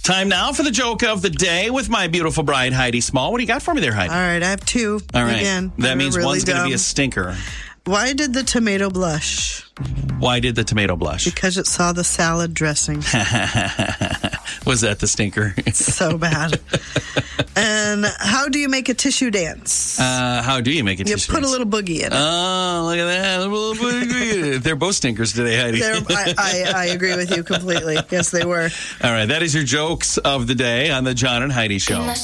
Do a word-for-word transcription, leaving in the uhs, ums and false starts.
Time now for the joke of the day with my beautiful bride, Heidi Small. What do you got for me there, Heidi? All right, I have two. All right. Again, that means really one's going to dumb. be a stinker. Why did the tomato blush? Why did the tomato blush? Because it saw the salad dressing. Was that the stinker? So bad. And how do you make a tissue dance? Uh, how do you make a you tissue put dance? a little boogie in it. Oh, look at that. A little boogie. They're both stinkers today, Heidi. They're- I, I, I agree with you completely. Yes, they were. All right, that is your jokes of the day on the John and Heidi Show.